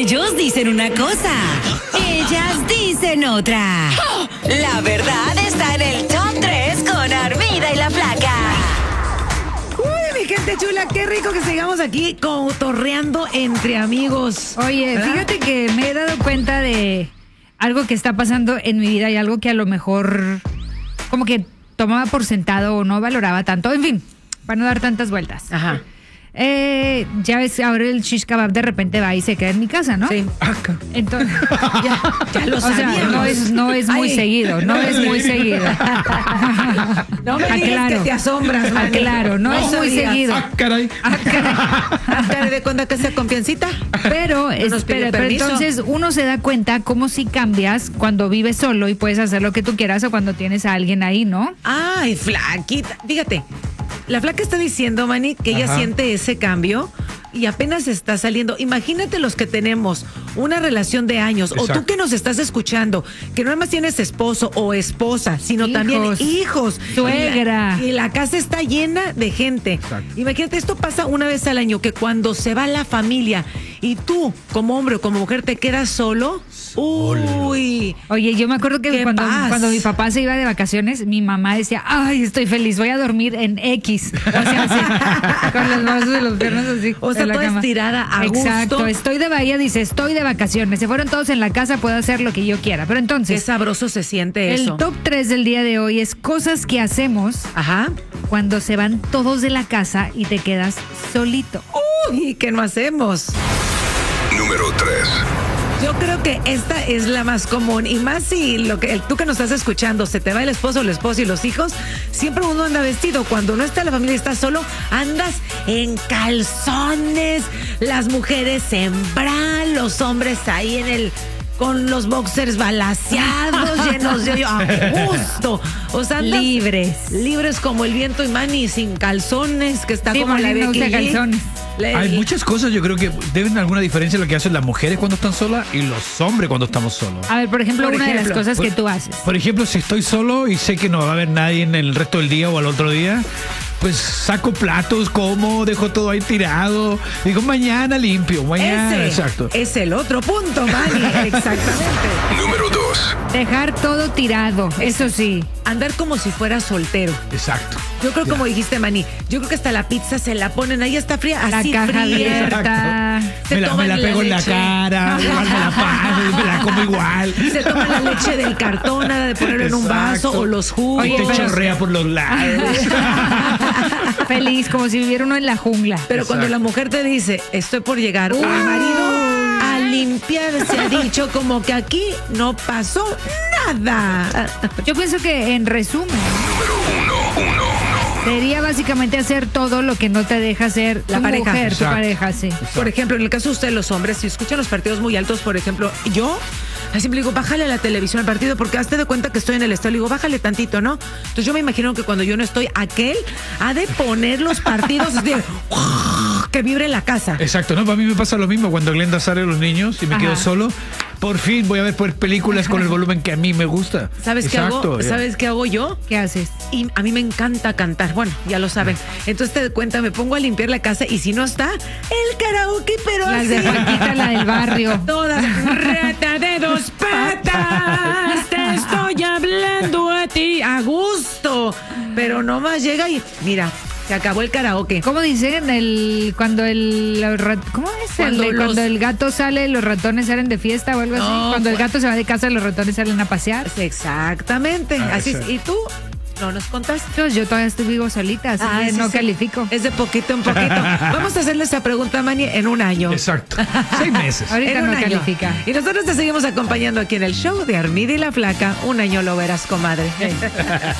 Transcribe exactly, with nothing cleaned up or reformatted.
Ellos dicen una cosa, ellas dicen otra. La verdad está en el top tres con Armida y la Flaca. Uy, mi gente chula, qué rico que sigamos aquí cotorreando entre amigos. Oye, ¿verdad? fíjate que me he dado cuenta de algo que está pasando en mi vida y algo que a lo mejor como que tomaba por sentado o no valoraba tanto. En fin, para no dar tantas vueltas. Ajá. Eh, ya ves, ahora el shish kebab de repente va y se queda en mi casa, ¿no? Sí. Entonces, Ya, ya lo o sea, sabíamos. no es, no es muy Ay. seguido, no es muy seguido. No me digas Aclaro. que te asombras, Manny. Aclaro, no, es muy sabías. seguido. Ah, caray. Dale de cuenta que sea confiancita. Pero, No nos pide espera, pero permiso. entonces uno se da cuenta cómo si cambias cuando vives solo y puedes hacer lo que tú quieras o cuando tienes a alguien ahí, ¿no? Ay, flaquita. Fíjate, la flaca está diciendo, Manny, que ella Ajá. siente ese cambio y apenas está saliendo. Imagínate los que tenemos una relación de años, o Exacto. tú que nos estás escuchando, que no nada más tienes esposo o esposa, sino Hijos. también hijos. Suegra. Y la, y la casa está llena de gente. Exacto. Imagínate, esto pasa una vez al año, que cuando se va la familia y tú, como hombre o como mujer, te quedas solo. Uy. Oye, yo me acuerdo que ¡Qué cuando, paz! cuando mi papá se iba de vacaciones, mi mamá decía, ay, estoy feliz, voy a dormir en X. O sea, así, con los brazos de los piernas así. O sea, en la toda cama. estirada a Exacto, gusto. estoy de Bahía, dice, estoy de vacaciones. Se fueron todos en la casa, puedo hacer lo que yo quiera. Pero Qué entonces, sabroso se siente el eso. top tres del día de hoy es cosas que hacemos Ajá. cuando se van todos de la casa y te quedas solito. Uy, ¿qué no hacemos? Número tres. Yo creo que esta es la más común, y más si lo que tú que nos estás escuchando, se te va el esposo, la esposa y los hijos, siempre uno anda vestido. Cuando no está la familia y estás solo, andas en calzones, las mujeres en bra, los hombres ahí en el con los boxers balaseados, llenos de hoyo, a gusto. O sea, andas Libres. libres como el viento, y Manny sin calzones, que está Sí, como Manny la no Becky usa G. calzones. Le- Hay muchas cosas, yo creo que deben alguna diferencia en lo que hacen las mujeres cuando están solas y los hombres cuando estamos solos. A ver, por ejemplo, Por una de ejemplo, las cosas que por- tú haces. Por ejemplo, si estoy solo y sé que no va a haber nadie en el resto del día o al otro día, pues saco platos, como, dejo todo ahí tirado. Digo, mañana limpio, mañana. Ese Exacto. es el otro punto, Manny. Exactamente. Número dos. Dejar todo tirado, eso sí. Andar como si fuera soltero. Exacto. Yo creo, como dijiste, Manny, yo creo que hasta la pizza se la ponen ahí, está fría, La así caja fría. abierta. Se Me la, me toman la la pego en la leche. cara, igual me la paso, me la como igual. Se toma la leche del cartón, nada de ponerlo en un vaso, Exacto. o los jugos. Y Oye, te pero- chorrea por los lados. Feliz, como si viviera uno en la jungla. Pero cuando la mujer te dice, estoy por llegar, o el marido a limpiar, se ha dicho como que aquí no pasó nada. Yo pienso que, en resumen, Número uno, uno. sería básicamente hacer todo lo que no te deja hacer La tu pareja. mujer, tu Exacto. pareja, sí. Por ejemplo, en el caso de ustedes, los hombres, si escuchan los partidos muy altos, por ejemplo, yo así me digo, bájale a la televisión al partido, porque hazte de cuenta que estoy en el estadio. Le digo, bájale tantito, ¿no? Entonces yo me imagino que cuando yo no estoy, aquel ha de poner los partidos así de, que vibre la casa. Exacto, ¿no? Para mí me pasa lo mismo cuando Glenda sale a los niños y me Ajá. quedo solo. Por fin voy a ver pues, películas con el volumen que a mí me gusta. ¿Sabes qué Exacto, hago? ya. ¿Sabes qué hago yo? ¿Qué haces? Y a mí me encanta cantar, bueno, ya lo saben. Entonces te das cuenta, me pongo a limpiar la casa y si no está, el karaoke, pero Las así. de Paquita, la del barrio. Todas. Rata de dos patas, te estoy hablando a ti, a gusto. Pero nomás llega y, mira, se acabó el karaoke. ¿Cómo dicen el cuando el los rat- ¿cómo es? Cuando el, de- los- cuando el gato sale, los ratones salen de fiesta o algo así. No, Cuando el pues- gato se va de casa, los ratones salen a pasear. Exactamente. Ah, así es. exacto. ¿Y tú? No nos contaste. Entonces, yo todavía estoy vivo solita, así Ah, que sí, no sí. califico. Es de poquito en poquito. Vamos a hacerle esa pregunta, Manny, en un año. Exacto. Seis meses. Ahorita En un no año. califica. Y nosotros te seguimos acompañando aquí en el show de Armida y la Flaca. Un año lo verás, comadre.